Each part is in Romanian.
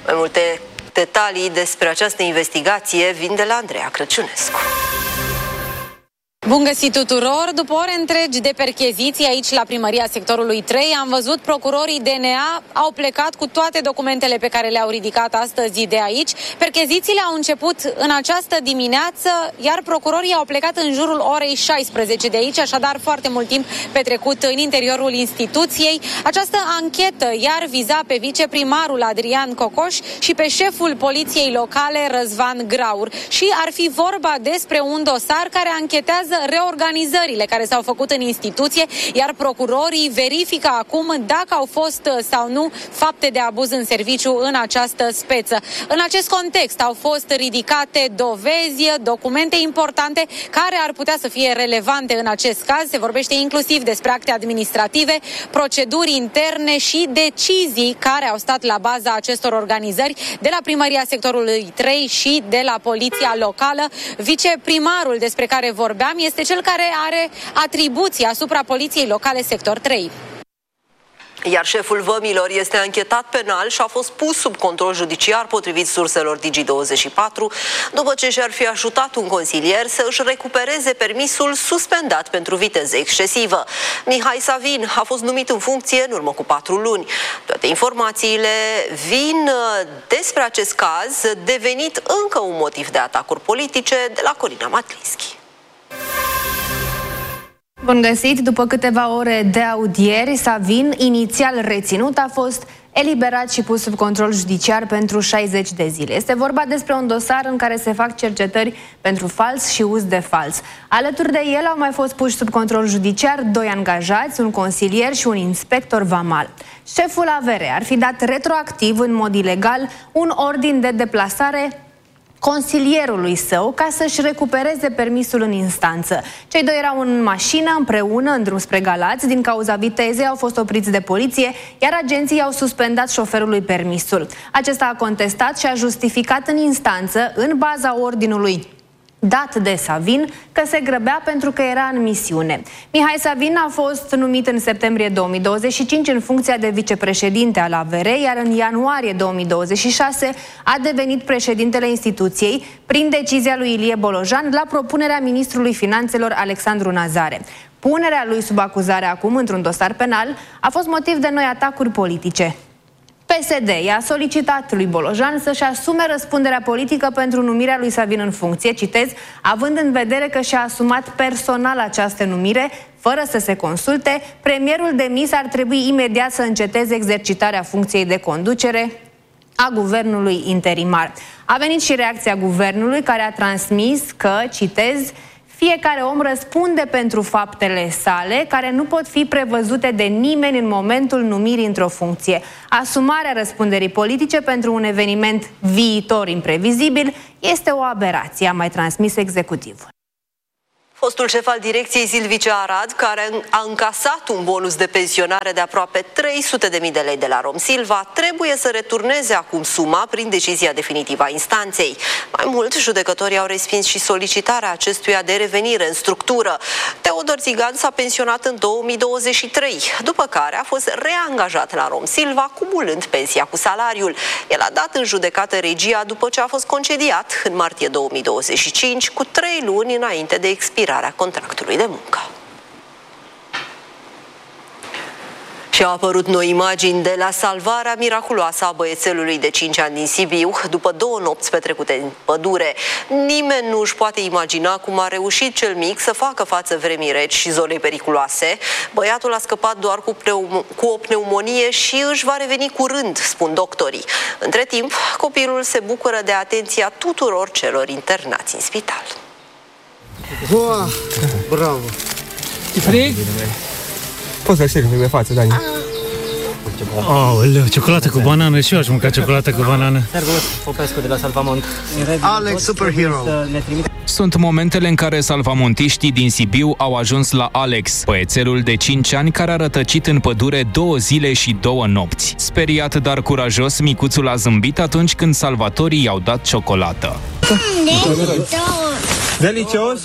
Mai multe detalii despre această investigație vin de la Andreea Crăciunescu. Bun găsit tuturor! După ore întregi de percheziții aici la primăria sectorului 3, am văzut procurorii DNA au plecat cu toate documentele pe care le-au ridicat astăzi de aici. Perchezițiile au început în această dimineață, iar procurorii au plecat în jurul orei 16 de aici, așadar foarte mult timp petrecut în interiorul instituției. Această anchetă iar viza pe viceprimarul Adrian Cocoș și pe șeful poliției locale Răzvan Graur. Și ar fi vorba despre un dosar care anchetează reorganizările care s-au făcut în instituție, iar procurorii verifică acum dacă au fost sau nu fapte de abuz în serviciu în această speță. În acest context au fost ridicate dovezi, documente importante care ar putea să fie relevante în acest caz. Se vorbește inclusiv despre acte administrative, proceduri interne și decizii care au stat la baza acestor organizări de la primăria sectorului 3 și de la poliția locală. Viceprimarul despre care vorbeam este cel care are atribuții asupra poliției locale sector 3. Iar șeful vămilor este anchetat penal și a fost pus sub control judiciar, potrivit surselor Digi24, după ce și-ar fi ajutat un consilier să își recupereze permisul suspendat pentru viteză excesivă. Mihai Savin a fost numit în funcție în urmă cu 4 luni. Toate informațiile vin despre acest caz, devenit încă un motiv de atacuri politice, de la Corina Matlinski. Bun găsit! După câteva ore de audieri, Savin, inițial reținut, a fost eliberat și pus sub control judiciar pentru 60 de zile. Este vorba despre un dosar în care se fac cercetări pentru fals și uz de fals. Alături de el au mai fost puși sub control judiciar 2 angajați, un consilier și un inspector vamal. Șeful AVR ar fi dat retroactiv, în mod ilegal, un ordin de deplasare consilierului său ca să-și recupereze permisul în instanță. Cei doi erau în mașină împreună în drum spre Galați. Din cauza vitezei au fost opriți de poliție, iar agenții au suspendat șoferului permisul. Acesta a contestat și a justificat în instanță, în baza ordinului dat de Savin, că se grăbea pentru că era în misiune. Mihai Savin a fost numit în septembrie 2025 în funcția de vicepreședinte al AVR, iar în ianuarie 2026 a devenit președintele instituției prin decizia lui Ilie Bolojan la propunerea ministrului finanțelor Alexandru Nazare. Punerea lui sub acuzare acum într-un dosar penal a fost motiv de noi atacuri politice. PSD i-a solicitat lui Bolojan să-și asume răspunderea politică pentru numirea lui Savin în funcție, citez, având în vedere că și-a asumat personal această numire, fără să se consulte, premierul demis ar trebui imediat să înceteze exercitarea funcției de conducere a guvernului interimar. A venit și reacția guvernului, care a transmis că, citez, fiecare om răspunde pentru faptele sale, care nu pot fi prevăzute de nimeni în momentul numirii într-o funcție. Asumarea răspunderii politice pentru un eveniment viitor imprevizibil este o aberație, a mai transmis executivul. Fostul șef al direcției Silvice Arad, care a încasat un bonus de pensionare de aproape 300.000 de lei de la Romsilva, trebuie să returneze acum suma prin decizia definitivă a instanței. Mai mult, judecătorii au respins și solicitarea acestuia de revenire în structură. Teodor Țigan s-a pensionat în 2023, după care a fost reangajat la Romsilva, cumulând pensia cu salariul. El a dat în judecată regia după ce a fost concediat în martie 2025, cu 3 luni înainte de expirarea contractului de muncă. Și au apărut noi imagini de la salvarea miraculoasă a băiețelului de 5 ani din Sibiu, după 2 nopți petrecute în pădure. Nimeni nu își poate imagina cum a reușit cel mic să facă față vremii reci și zonei periculoase. Băiatul a scăpat doar cu o pneumonie și își va reveni curând, spun doctorii. Între timp, copilul se bucură de atenția tuturor celor internați în spital. Wow, bravo! E frig? Poți să știi de față, Dani. Aoleu, ciocolată cu banană, și eu aș mânca ciocolată cu banană. Popescu de la Salvamont. Alex, superhero. Sunt momentele în care salvamontiștii din Sibiu au ajuns la Alex, băiețelul de 5 ani care a rătăcit în pădure 2 zile și 2 nopți. Speriat, dar curajos, micuțul a zâmbit atunci când salvatorii i-au dat ciocolată. Delicios?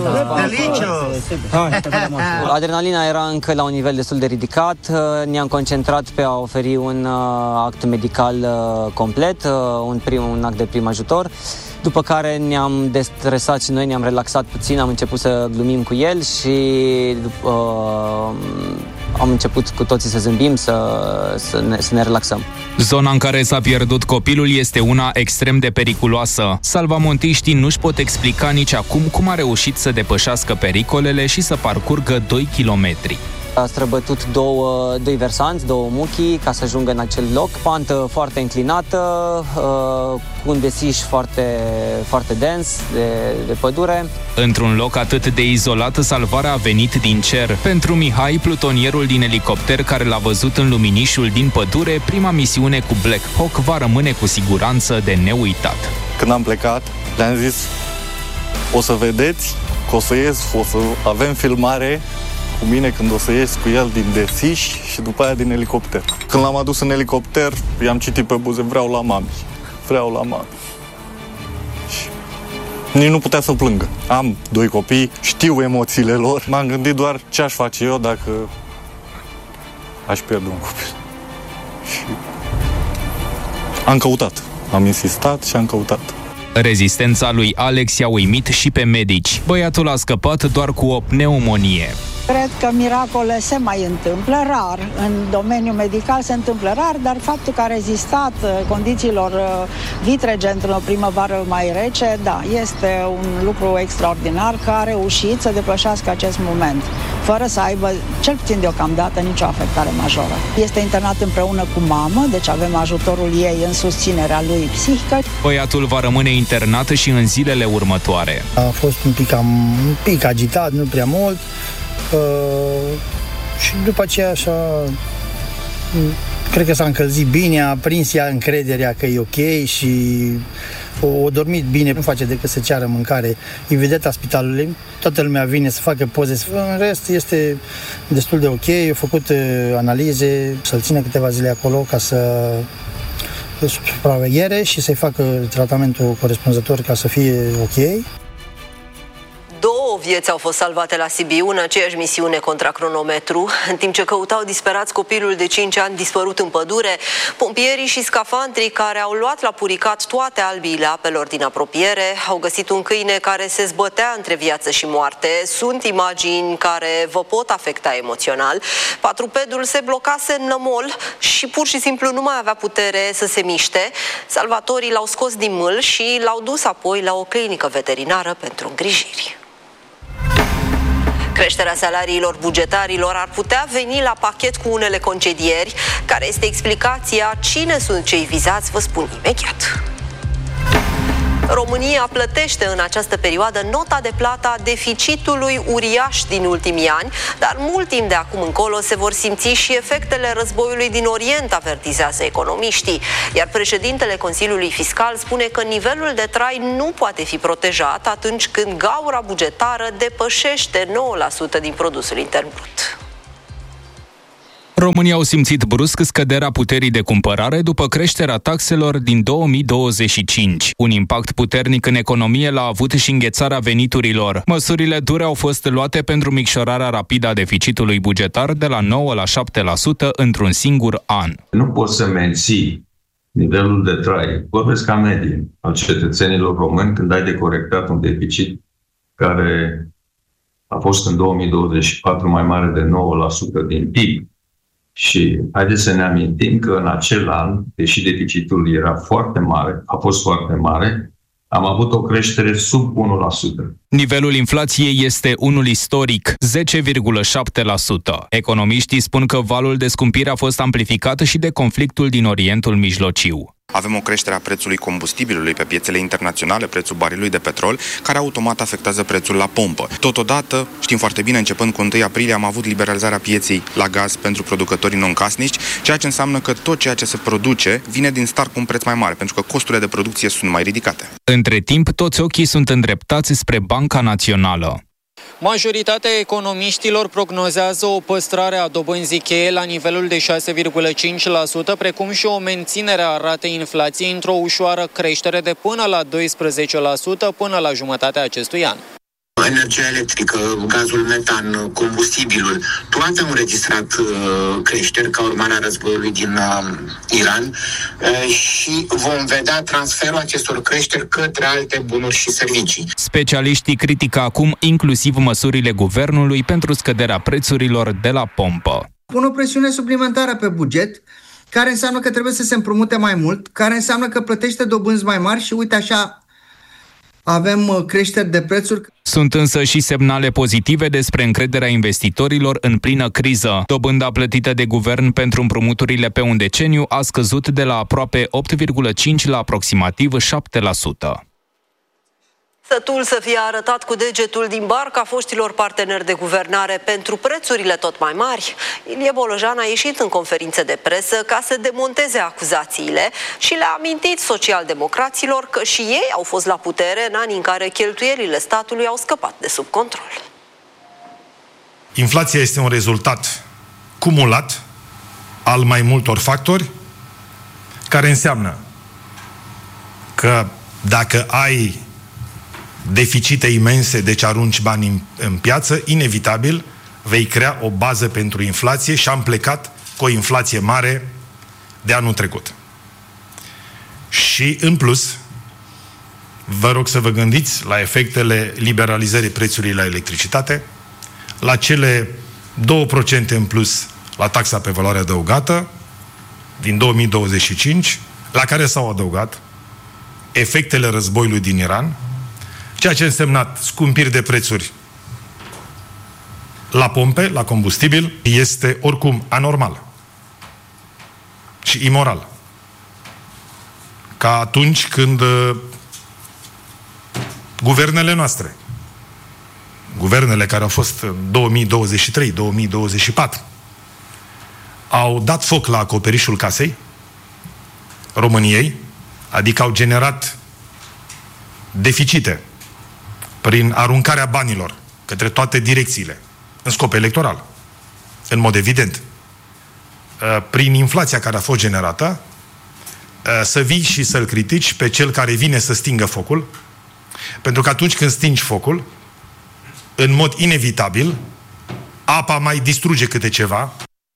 Adrenalina era încă la un nivel destul de ridicat. Ne-am concentrat pe a oferi un act medical complet, un act de prim ajutor. După care ne-am destresat și noi, ne-am relaxat puțin, am început să glumim cu el și am început cu toții să zâmbim, să ne relaxăm. Zona în care s-a pierdut copilul este una extrem de periculoasă. Salvamontiștii nu-și pot explica nici acum cum a reușit să depășească pericolele și să parcurgă 2 kilometri. A străbătut doi versanți, două muchii, ca să ajungă în acel loc. Pantă foarte înclinată, cu un desiș foarte, foarte dens de pădure. Într-un loc atât de izolat, salvarea a venit din cer. Pentru Mihai, plutonierul din elicopter care l-a văzut în luminișul din pădure, prima misiune cu Black Hawk va rămâne cu siguranță de neuitat. Când am plecat, le-am zis: o să vedeți că o să ies, o să avem filmare cu mine când o să ies cu el din desiș și după aia din elicopter. Când l-am adus în elicopter, i-am citit pe buze: vreau la mami. Și nici nu putea să plângă. Am 2 copii, știu emoțiile lor. M-am gândit doar ce aș face eu dacă aș pierde un copil. Și am căutat. Am insistat și am căutat. Rezistența lui Alex i-a uimit și pe medici. Băiatul a scăpat doar cu o pneumonie. Cred că miracole se mai întâmplă rar, în domeniul medical se întâmplă rar, dar faptul că a rezistat condițiilor vitrege într-o primăvară mai rece, da, este un lucru extraordinar că a reușit să depășească acest moment, fără să aibă, cel puțin deocamdată, nicio afectare majoră. Este internat împreună cu mamă, deci avem ajutorul ei în susținerea lui psihică. Băiatul va rămâne internat și în zilele următoare. A fost un pic agitat, nu prea mult. Și după aceea așa, cred că s-a încălzit bine, a prins ea încrederea că e ok și o dormit bine, nu face decât să ceară mâncare. E vedeta spitalului, toată lumea vine să facă poze, în rest este destul de ok, eu făcut analize, să-l țină câteva zile acolo ca să supraveghere și să-i facă tratamentul corespunzător ca să fie ok. 2 vieți au fost salvate la Sibiu în aceeași misiune contra cronometru. În timp ce căutau disperați copilul de 5 ani dispărut în pădure, pompierii și scafandrii care au luat la puricat toate albiile apelor din apropiere au găsit un câine care se zbătea între viață și moarte. Sunt imagini care vă pot afecta emoțional. Patrupedul se blocase în nămol și pur și simplu nu mai avea putere să se miște. Salvatorii l-au scos din mâl și l-au dus apoi la o clinică veterinară pentru îngrijiri. Creșterea salariilor bugetarilor ar putea veni la pachet cu unele concedieri. Care este explicația? Cine sunt cei vizați? Vă spun imediat. România plătește în această perioadă nota de plată a deficitului uriaș din ultimii ani, dar mult timp de acum încolo se vor simți și efectele războiului din Orient, avertizează economiștii. Iar președintele Consiliului Fiscal spune că nivelul de trai nu poate fi protejat atunci când gaura bugetară depășește 9% din produsul intern brut. Românii au simțit brusc scăderea puterii de cumpărare după creșterea taxelor din 2025. Un impact puternic în economie l-a avut și înghețarea veniturilor. Măsurile dure au fost luate pentru micșorarea rapidă a deficitului bugetar de la 9 la 7% într-un singur an. Nu poți să menții nivelul de trai, vorbesc ca medie, al cetățenilor români când ai de corectat un deficit care a fost în 2024 mai mare de 9% din PIB. Și haideți să ne amintim că în acel an, deși deficitul era foarte mare, a fost foarte mare, am avut o creștere sub 1%. Nivelul inflației este unul istoric, 10,7%. Economiștii spun că valul de scumpire a fost amplificat și de conflictul din Orientul Mijlociu. Avem o creștere a prețului combustibilului pe piețele internaționale, prețul barilului de petrol, care automat afectează prețul la pompă. Totodată, știm foarte bine, începând cu 1 aprilie am avut liberalizarea pieței la gaz pentru producătorii non-casnici, ceea ce înseamnă că tot ceea ce se produce vine din start cu un preț mai mare, pentru că costurile de producție sunt mai ridicate. Între timp, toți ochii sunt îndreptați spre Banca Națională. Majoritatea economiștilor prognozează o păstrare a dobânzii cheie la nivelul de 6,5%, precum și o menținere a ratei inflației într-o ușoară creștere de până la 12% până la jumătatea acestui an. Energia electrică, gazul metan, combustibilul, toate au înregistrat creșteri ca urmare a războiului din Iran și vom vedea transferul acestor creșteri către alte bunuri și servicii. Specialiștii critică acum inclusiv măsurile guvernului pentru scăderea prețurilor de la pompă. Pun o presiune suplimentară pe buget, care înseamnă că trebuie să se împrumute mai mult, care înseamnă că plătește dobânzi mai mari și uite așa avem creșteri de prețuri. Sunt însă și semnale pozitive despre încrederea investitorilor în plină criză. Dobânda plătită de guvern pentru împrumuturile pe un deceniu a scăzut de la aproape 8,5% la aproximativ 7%. Sătul să fie arătat cu degetul din barca foștilor parteneri de guvernare pentru prețurile tot mai mari, Ilie Bolojan a ieșit în conferințe de presă ca să demonteze acuzațiile și le-a amintit socialdemocraților că și ei au fost la putere în anii în care cheltuielile statului au scăpat de sub control. Inflația este un rezultat cumulat al mai multor factori, care înseamnă că dacă ai deficite imense, deci arunci bani în piață, inevitabil vei crea o bază pentru inflație și am plecat cu o inflație mare de anul trecut. Și, în plus, vă rog să vă gândiți la efectele liberalizării prețurilor la electricitate, la cele 2% în plus la taxa pe valoare adăugată din 2025, la care s-au adăugat efectele războiului din Iran, ceea ce a însemnat scumpiri de prețuri la pompe, la combustibil, este oricum anormal și imoral. Ca atunci când guvernele noastre, guvernele care au fost în 2023-2024, au dat foc la acoperișul casei României, adică au generat deficite prin aruncarea banilor către toate direcțiile, în scop electoral, în mod evident, prin inflația care a fost generată, să vii și să-l critici pe cel care vine să stingă focul, pentru că atunci când stingi focul, în mod inevitabil, apa mai distruge câte ceva.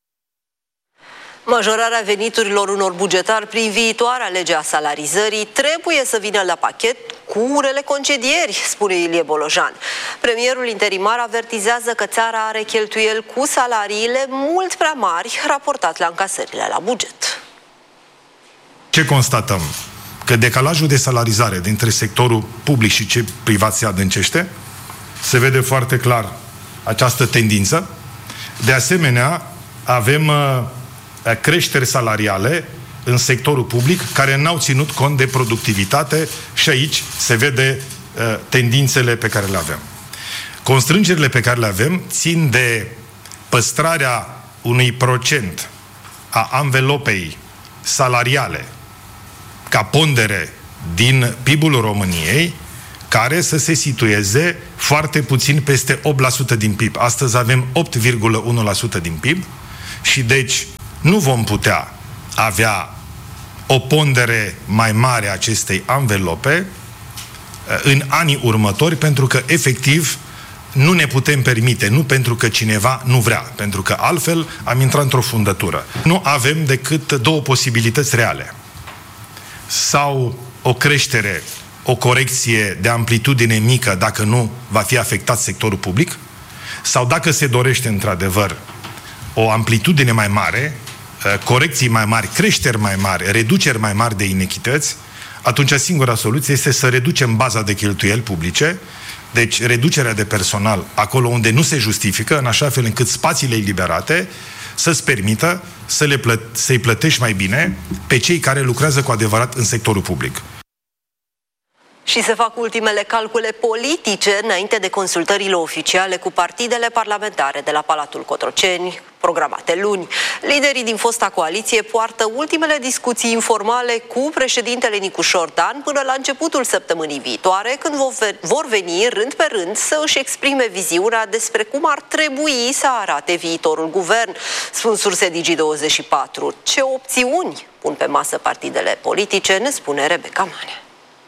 Majorarea veniturilor unor bugetari prin viitoarea lege a salarizării trebuie să vină la pachet cu unele concedieri, spune Ilie Bolojan. Premierul interimar avertizează că țara are cheltuieli cu salariile mult prea mari raportat la încasările la buget. Ce constatăm? Că decalajul de salarizare dintre sectorul public și cel privat se adâncește. Se vede foarte clar această tendință. De asemenea, avem creșteri salariale în sectorul public care n-au ținut cont de productivitate și aici se vede tendințele pe care le avem. Constrângerile pe care le avem țin de păstrarea unui procent a anvelopei salariale ca pondere din PIB-ul României, care să se situeze foarte puțin peste 8% din PIB. Astăzi avem 8,1% din PIB și deci nu vom putea avea o pondere mai mare a acestei anvelope în anii următori, pentru că efectiv nu ne putem permite, nu pentru că cineva nu vrea, pentru că altfel am intrat într-o fundătură. Nu avem decât două posibilități reale. Sau o creștere, o corecție de amplitudine mică dacă nu va fi afectat sectorul public, sau dacă se dorește într-adevăr o amplitudine mai mare, corecții mai mari, creșteri mai mari, reduceri mai mari de inechități, atunci singura soluție este să reducem baza de cheltuieli publice, deci reducerea de personal acolo unde nu se justifică, în așa fel încât spațiile eliberate să-ți permită să-i plătești mai bine pe cei care lucrează cu adevărat în sectorul public. Și se fac ultimele calcule politice înainte de consultările oficiale cu partidele parlamentare de la Palatul Cotroceni, programate luni. Liderii din fosta coaliție poartă ultimele discuții informale cu președintele Nicușor Dan până la începutul săptămânii viitoare, când vor veni rând pe rând să își exprime viziunea despre cum ar trebui să arate viitorul guvern. Spun surse Digi24. Ce opțiuni pun pe masă partidele politice, ne spune Rebecca Manea.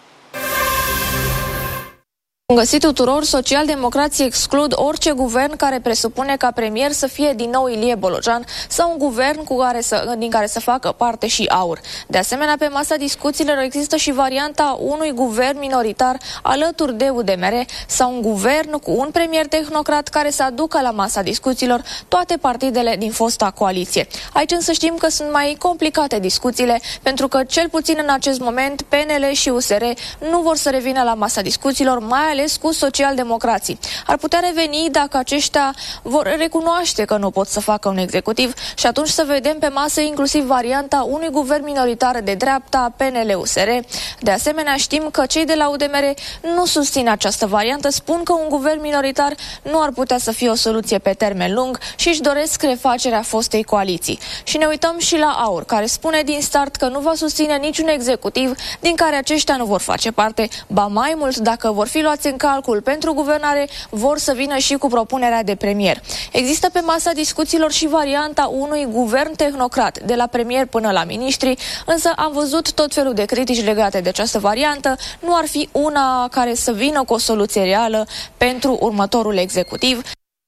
Bun găsit tuturor, socialdemocrații exclud orice guvern care presupune ca premier să fie din nou Ilie Bolojan sau un guvern din care să facă parte și AUR. De asemenea, pe masa discuțiilor există și varianta unui guvern minoritar alături de UDMR sau un guvern cu un premier tehnocrat care să aducă la masa discuțiilor toate partidele din fosta coaliție. Aici însă știm că sunt mai complicate discuțiile, pentru că cel puțin în acest moment PNL și USR nu vor să revină la masa discuțiilor, mai ales cu socialdemocrații. Ar putea reveni dacă aceștia vor recunoaște că nu pot să facă un executiv și atunci să vedem pe masă inclusiv varianta unui guvern minoritar de dreapta, PNL-USR. De asemenea, știm că cei de la UDMR nu susțin această variantă, spun că un guvern minoritar nu ar putea să fie o soluție pe termen lung și își doresc refacerea fostei coaliții. Și ne uităm și la AUR, care spune din start că nu va susține niciun executiv din care aceștia nu vor face parte, ba mai mult, dacă vor fi luați în calcul pentru guvernare, vor să vină și cu propunerea de premier. Există pe masa discuțiilor și varianta unui guvern tehnocrat, de la premier până la miniștri, însă am văzut tot felul de critici legate de această variantă. Nu ar fi una care să vină cu o soluție reală pentru următorul executiv.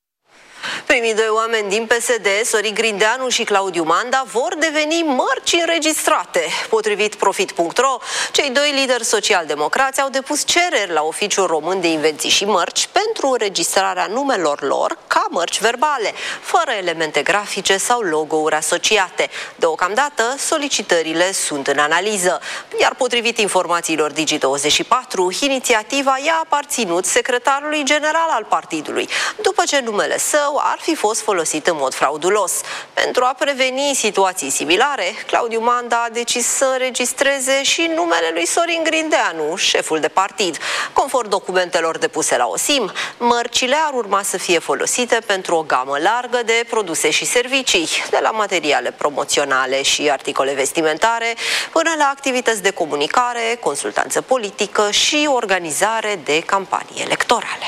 Primii doi oameni din PSD, Sorin Grindeanu și Claudiu Manda, vor deveni mărci înregistrate. Potrivit Profit.ro, cei doi lideri social-democrați au depus cereri la Oficiul Român de Invenții și Mărci pentru înregistrarea numelor lor ca mărci verbale, fără elemente grafice sau logo-uri asociate. Deocamdată, solicitările sunt în analiză. Iar potrivit informațiilor Digi24, inițiativa i-a aparținut secretarului general al partidului, după ce numele său ar fi fost folosit în mod fraudulos. Pentru a preveni situații similare, Claudiu Manda a decis să înregistreze și numele lui Sorin Grindeanu, șeful de partid. Conform documentelor depuse la OSIM, mărcile ar urma să fie folosite pentru o gamă largă de produse și servicii, de la materiale promoționale și articole vestimentare, până la activități de comunicare, consultanță politică și organizare de campanii electorale.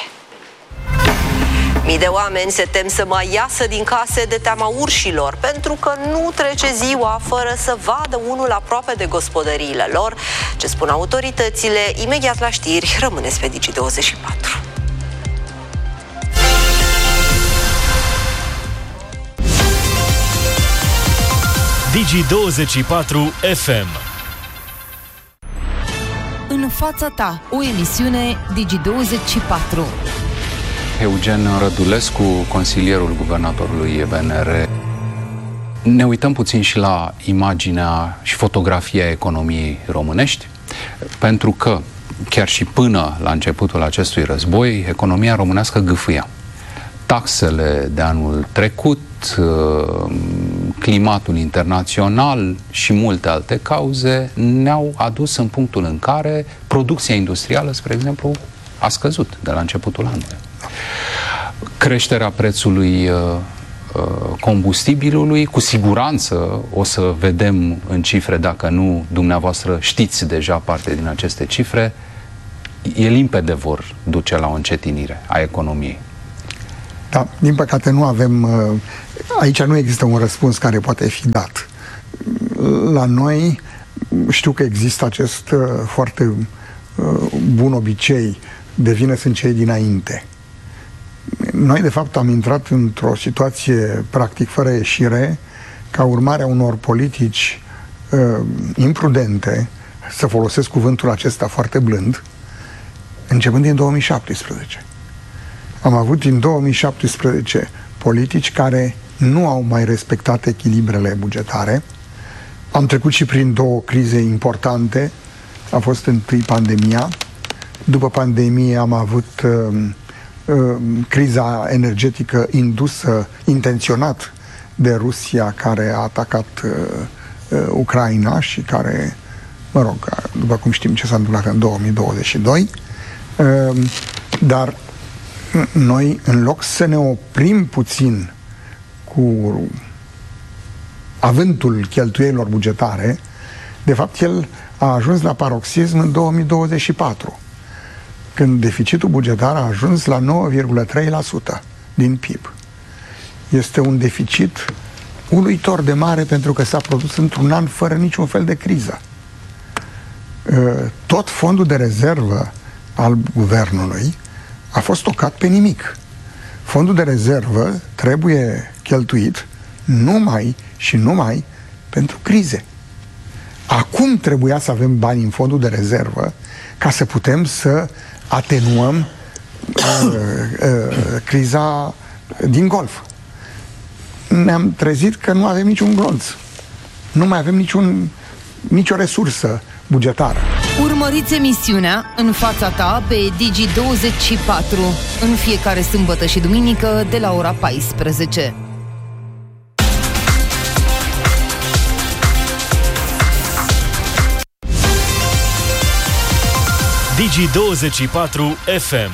Mii de oameni se tem să mai iasă din case de teama urșilor, pentru că nu trece ziua fără să vadă unul aproape de gospodăriile lor. Ce spun autoritățile? Imediat la știri, rămâneți pe Digi24. Digi24 FM. În fața ta, o emisiune Digi24. Eugen Rădulescu, consilierul guvernatorului VNR. Ne uităm puțin și la imaginea și fotografia economiei românești, pentru că chiar și până la începutul acestui război, economia românească gâfâia. Taxele de anul trecut, climatul internațional și multe alte cauze ne-au adus în punctul în care producția industrială, spre exemplu, a scăzut de la începutul anului. Creșterea prețului combustibilului, cu siguranță o să vedem în cifre, dacă nu dumneavoastră știți deja parte din aceste cifre, e limpede vor duce la o încetinire a economiei. Da, din păcate nu avem, aici nu există un răspuns care poate fi dat. La noi știu că există acest foarte bun obicei de vină sunt cei dinainte. Noi, de fapt, am intrat într-o situație practic fără ieșire ca urmare a unor politici imprudente, să folosesc cuvântul acesta foarte blând, începând din 2017. Am avut din 2017 politici care nu au mai respectat echilibrele bugetare. Am trecut și prin două crize importante. A fost întâi pandemia. După pandemie am avut criza energetică indusă intenționat de Rusia, care a atacat Ucraina și care Mă rog, după cum știm ce s-a întâmplat în 2022, dar noi, în loc să ne oprim puțin cu avântul cheltuielilor bugetare, de fapt el a ajuns la paroxism în 2024, când deficitul bugetar a ajuns la 9,3% din PIB. Este un deficit uluitor de mare pentru că s-a produs într-un an fără niciun fel de criză. Tot fondul de rezervă al guvernului a fost stocat pe nimic. Fondul de rezervă trebuie cheltuit numai și numai pentru crize. Acum trebuia să avem bani în fondul de rezervă ca să putem să atenuăm criza din Golf. Ne-am trezit că nu avem niciun glonț. Nu mai avem nicio resursă bugetară. Urmăriți emisiunea În fața ta pe Digi24 în fiecare sâmbătă și duminică de la ora 14. Digi24 FM.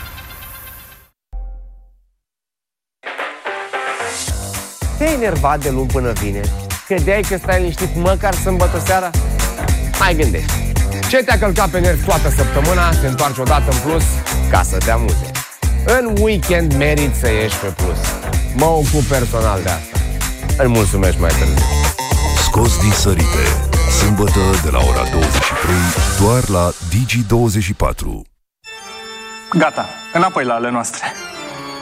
Te-ai enervat de luni până vineri? Credeai că stai liniștit măcar sâmbătă seara? Mai gândești. Ce te-a călcat pe nervi toată săptămâna se întoarce odată în plus ca să te amuze. În weekend meriți să ieși pe plus. Mă ocup personal de asta. Îl mulțumesc mai târziu. Scos din sărite. Sâmbătă de la ora 23 doar la Digi24. Gata, înapoi la ale noastre.